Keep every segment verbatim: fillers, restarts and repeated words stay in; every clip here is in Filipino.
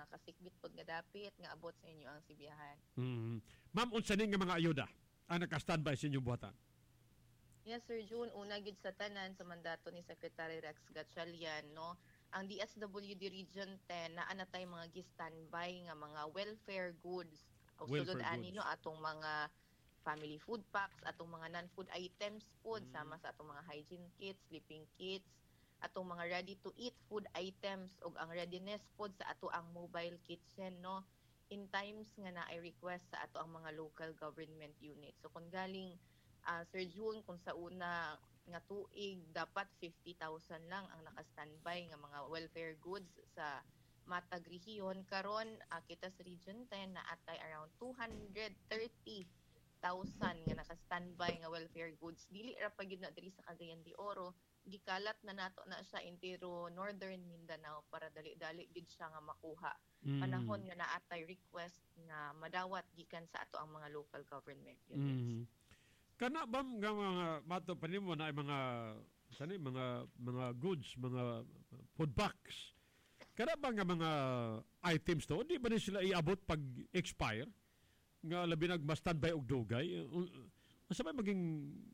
mga kasikbit pod nga dapit nga abot sa inyo ang sibiyahan. Mm. Ma'am, unsa ning nga mga ayuda ang naka-standby sa inyong buhatan? Yes, Sir June, una gid sa tanan sa mandato ni Secretary Rex Gatchalian, no? Ang D S W D Region ten naa na tay mga gi-standby nga mga welfare goods. O sulod Welfare ani goods. no atong mga family food packs, atong mga non-food items food, Mm. sama sa atong mga hygiene kits, sleeping kits, atong mga ready-to-eat food items ug ang readiness pod sa ato ang mobile kitchen, no? In times nga na ay request sa ato ang mga local government units. So kung galing uh, Sir June, kung sa una nga tuig dapat fifty thousand lang ang naka-standby nga mga welfare goods sa matag rehiyon, karon uh, kita sa Region ten na atay around two hundred thirty thousand nga naka-standby nga welfare goods. Dili ra pa gyud na diri sa Cagayan de Oro, gikalat na nato na siya entero Northern Mindanao para dali-dali gid siya nga makuha. Mm. Panahon nga naatay request nga madawat gikan sa ato ang mga local government units. Mm. Kana ba nga mga mato panimo na ay mga sani mga mga goods, mga food packs? Kana ba nga mga items to, di ba ni sila iabot pag expire? Nga labi nag standby og dugay. Asa ba maging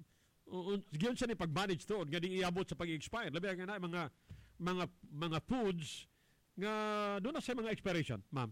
giyon sa ni pag-manage to nga di iabot sa pag-expire? Labi nga na mga mga mga foods nga doon na sa mga expiration, ma'am.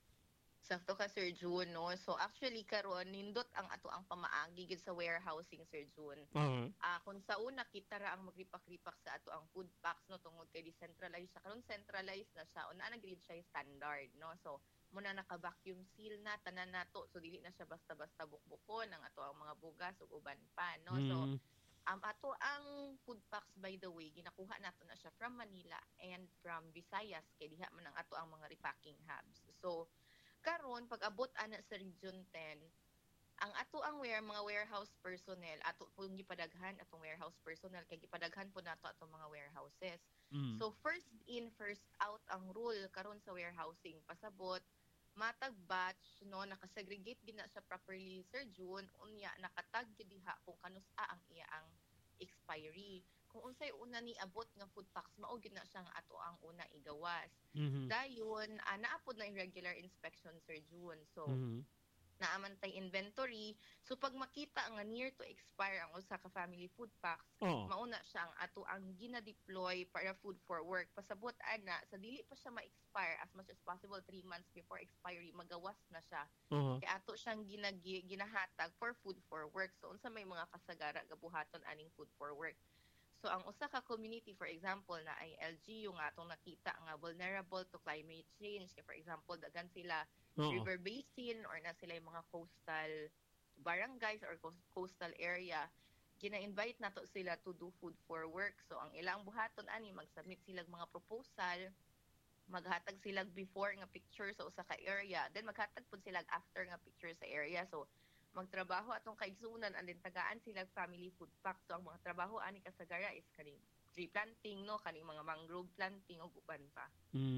Sakto ka, Sir June, no? So, actually, karon nindot ang ato ang pamaagi gid sa warehousing, Sir June. Uh-huh. Uh, kung sa una, kita ra ang magripak-ripak sa ato ang food packs, no? Tungod kay decentralized siya. Karon centralized na siya. Una, nag-read siya standard, no? So, muna naka-vacuum seal na, tanan nato. So, dili na siya basta-basta bukbukon ang ato ang mga bugas o uban pa, no? Mm. So, um, ato ang food packs, by the way, ginakuha nato na siya from Manila and from Visayas. Kaya diha man ang ato ang mga repacking hubs. So, karon pag abot ana sa Region ten, ang ato ang ware mga warehouse personnel ato pong gipadaghan atong warehouse personnel kay gipadaghan po nato atong mga warehouses. Mm. So first in first out ang rule karon sa warehousing, pasabot matag batch, no, nakasegregate gid na siya properly, Sir June, unya nakatag gid diha kung kanusa ang iya ang expiry. Kung unsay una ni abot nga food packs, mao gid na siya nga ato ang una igawas. Mm-hmm. Dayon uh, naapod na yung regular inspection, Sir June. So mm-hmm. naamantay inventory. So pag makita nga near to expire ang usa ka family food packs, oh. mauna siya ang ato ang gina-deploy para food for work. Pasabot ana sa dili pa siya ma-expire, as much as possible three months before expiry magawas na siya. Uh-huh. Kaya ato siyang ginagi, ginahatag for food for work. So unsa may mga kasagara gabuhaton aning food for work. So ang usa ka community, for example, na ay L G U nga atong nakita nga vulnerable to climate change. Kaya for example, dagan sila uh-huh. river basin or na sila yung mga coastal barangays or coastal area, gina-invite nato sila to do food for work. So ang ilang buhaton ani mag-submit sila mga proposal, maghatag sila before nga picture sa usa ka area, then maghatag pud sila after nga picture sa area. So magtrabaho atong kaigsunan and then tagaan sila family food pack. So ang mga trabaho ani kasagara is kaning tree planting, no, kaning mga mangrove planting ug uban pa.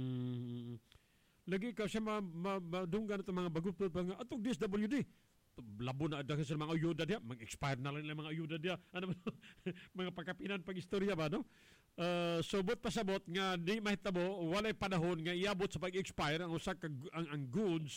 Mm. Lagi ka siya madunggan itong mga bagot pa nga atong D S W D. Labo na dahil sa mga ayuda diya, mag-expire na lang ng mga ayuda diya. Ano ba? Mga pagkapinan pag-istorya ba, no? Uh, so, but pasabot nga di mahitabo, walay panahon nga iabot sa pag-expire ang usa ka ang, ang goods,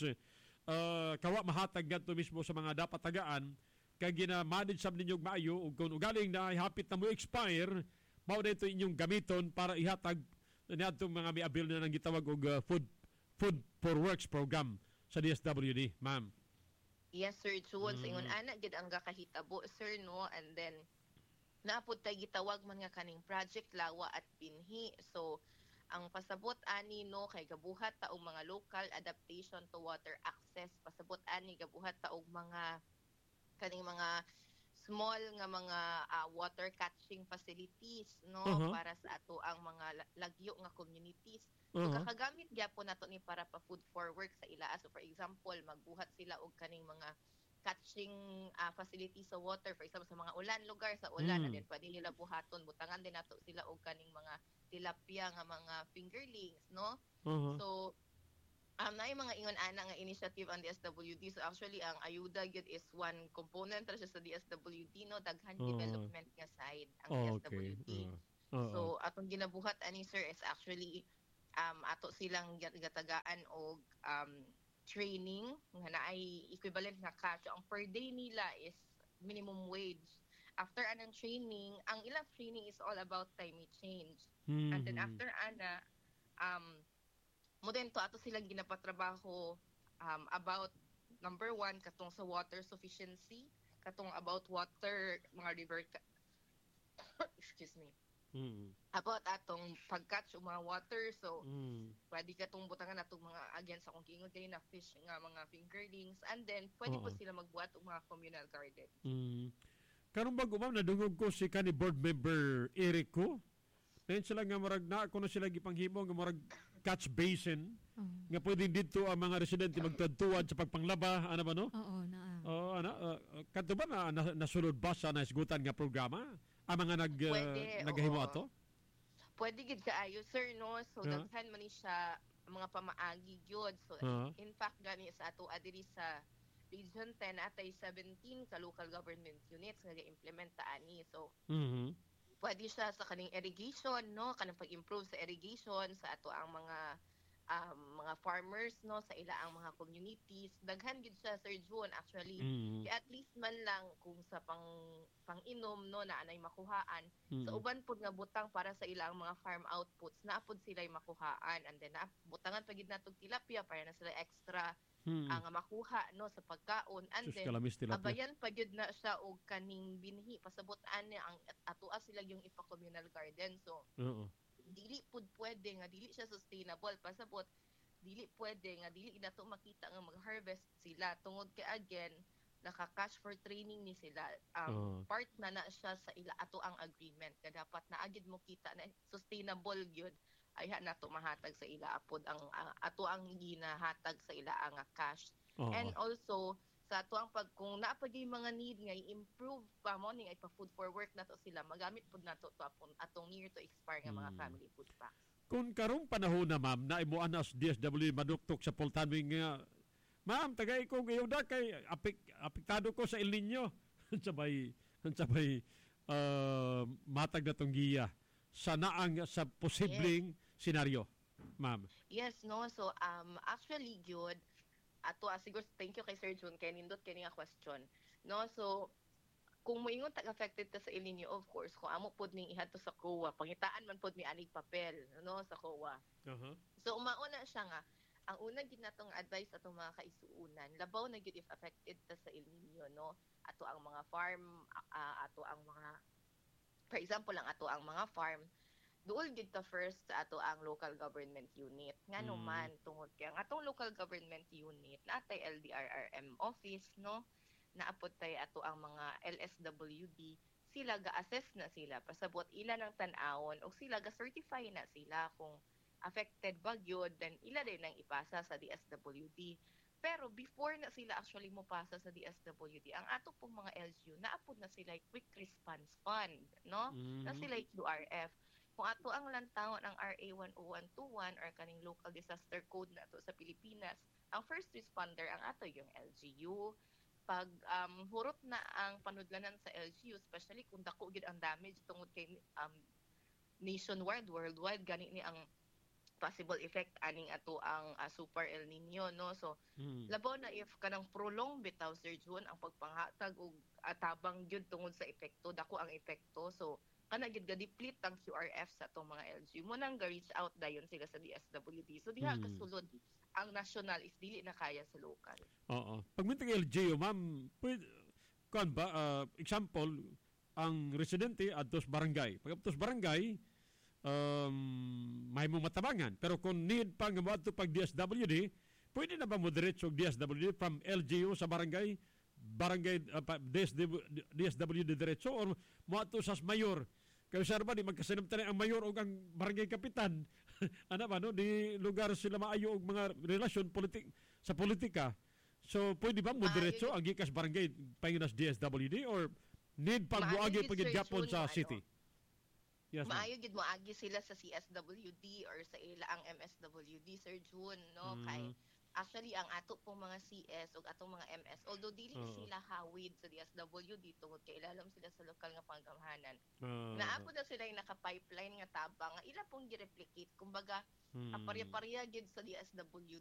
uh, kawa mahatag nga to mismo sa mga dapat tagaan, kay gina-manage sab ninyo maayo, ug kung ugaling na hapit na mo expire, mao dito inyong gamiton para ihatag niadtong mga miabil na nang gitawag og uh, food food for works program sa D S W D, ma'am. Yes, Sir Jules. Mm. Ingon ana gid ang gakahitabo, sir, no? And then naapod tay gitawag man nga kaning Project Lawa at Pinhi. So ang pasabot ani, no, kay gabuhat ta og mga local adaptation to water access. Pasabot ani gabuhat ta og mga kaning mga small nga mga uh, water catching facilities, no, uh-huh. para sa ato ang mga lagyo nga communities. So, uh-huh. kakagamit gyapon nato ni para pa food for work sa ilaa. So, for example, magbuhat sila og kaning mga catching uh, facilities sa water. For example, sa mga ulan, lugar sa ulan, mm. na din pwede nila buhaton. Butangan din nato sila og kaning mga tilapia nga mga fingerlings, no? Uh-huh. So, um, na yung mga ingon-ana nga initiative ang D S W D. So, actually, ang ayuda yun is one component ra siya sa D S W D, no? Daghan uh-huh. development nga side ang oh, D S W D. Okay. Uh-huh. Uh-huh. So, atong ginabuhat ani, sir, is actually um ato silang gat- gatagaan og um training nga naay equivalent nga cash. So, ang per day nila is minimum wage. After anang training, ang ilang training is all about climate change. And then Mhm. after ana, um mo din to ato silang ginapatrabaho um about number one katong sa water sufficiency, katong about water mga river ca- excuse me, Mhm. about atong pag-catch og mga water. So Mhm. pwede ka itong butangan natong mga against akong kiingon kanina fish nga mga fingerlings, and then pwede po Oo. sila magbuhat og mga communal garden. Mm. Karon bago ma'am nadungog ko si kani board member Eric ko. Dayon sila nga marag na ako na sila gipanghimo nga marag catch basin Oh. nga pwedeng dito ang mga residente magtuad sa pagpanglaba ano ba no? Oo, naa. Oo ana uh, kadto ba na, na nasulod ba sa naisgutan nga programa ang mga nag uh, Pwede, naghimo oo. ato? Pwede gid kaayo sir no, so Yeah. daghan man ni siya mga pamaagi gyud. So Uh-huh. in fact gani sa ato adiri sa Region ten atay seventeen ka local government units nga ga-implement ta ani. So Mhm. pwede siya sa kaning irrigation no, kanang pag-improve sa irrigation sa ato ang mga um, mga farmers no, sa ila ang mga communities. Daghan gid siya Sir June actually. Mhm. Kaya at least man lang kung sa pang pang-inom no na anay makuhaan, sa Mhm. uban pod nga butang para sa ilang mga farm outputs naapod sila'y makuhaan, and then na butangan pa gid natong tilapia para na sila extra Mhm. ang makuha no sa pagkaon, and Sus then kalamis tilapia. abayan pa gyud na siya og kaning binhi pasabot-an niya ang atoa sila yung ipa-communal garden. So Oo. dili pud pwede nga dili siya sustainable pasabot dili pwede nga dili na to makita nga mag-harvest sila tungod kay again naka-cash for training ni sila. Um, Oo. part na na siya sa ila ato ang agreement nga dapat na agid mo kita na sustainable gyud ay ha nato mahatag sa ila apod ang, ang ato ang ginahatag sa ila ang cash. Oo. And also sa ato ang pag kung naa pa gyud mga need nga i-improve pa mo ning ay pa food for work nato sila magamit pud nato to apon atong near to expire nga mga Mm. family food packs. Kung karong panahon na ma'am na imo anas D S W maduktok sa pultanwing nga ma'am tagay ko gayuda kay apik, apektado ko sa El Nino sabay sabay uh, matag na tong giya sa naang sa posibleng senaryo ma'am. Yes, no. So um actually gyud ato ah, siguro thank you kay Sir June kay nindot kay nga question. No, so kung moingon tag affected ta sa El Nino, of course, kung amo pod ning ihadto sa C O A, pangitaan man pod mi anig papel, no, sa C O A. Uh-huh. So umauna siya nga ang una gid natong advice atong mga kaisuunan, labaw na gid if affected ta sa El Nino, no. Ato ang mga farm, uh, ato ang mga for example lang ato ang mga farm duol gid ta first sa ato ang local government unit. Ngano Mm. man tungod kay ang atong local government unit natay L D R R M office no, naapod tay ato ang mga L S W D, sila ga-assess na sila pasabot ila ng tan-awon o sila ga-certify na sila kung affected ba gyud, then ila din nang ipasa sa D S W D. Pero before na sila actually mo pasa sa D S W D, ang ato pong mga L G U naapod na sila quick response fund no, na Mhm. sila Q R F. Kung ato ang lantawon ang R A one oh one two one or kaning local disaster code na to sa Pilipinas, ang first responder ang ato yung L G U. Pag um, hurot na ang panudlanan sa L G U, especially kung dako gid ang damage tungod kay um, nationwide, worldwide, gani ni ang possible effect aning ato ang uh, super El Nino, no? So, Mhm. labaw na if kanang prolong bitaw Sir June ang pagpanghatag og atabang gyud tungod sa epekto, dako ang epekto. So, kana gid ga-deplete ang Q R F sa atong mga L G U mo nang ga-reach out dayon sila sa D S W D. So diha Mm. kasulod ang national is dili na kaya sa local. Oo. Pag mintig L G U ma'am, pwede kuan ba uh, example ang residente adtos barangay. Pag adtos barangay um, may mo matabangan. Pero kung need pa nga mo adto pag D S W D, pwede na ba mo diretso og D S W D from L G U sa barangay barangay uh, pa- D S W D diretso or mo adto sa mayor. Kaya sa ba di magkasinamtan ang mayor o ang barangay kapitan. Ano ba no di lugar sila maayo og mga relasyon politik sa politika. So pwede ba mo Maayo diretso yun. ang gikas barangay paingon as D S W D or need pag Maayo moagi yun, pagid Sir gapon Jun, sa ano? city. Yes. ma'am. Maayo gid mo agi sila sa C S W D or sa ila ang M S W D Sir June, no? Mm. Kay Actually, ang ato pong mga C S o atong mga M S, although dili Oo. sila hawid sa D S W D tungod kay ilalim sila sa lokal nga panggamhanan. Ah, Naapod na sila yung naka-pipeline nga tabang nga ila pong gi-replicate. Kumbaga, hmm. aparya-parya gid sa D S W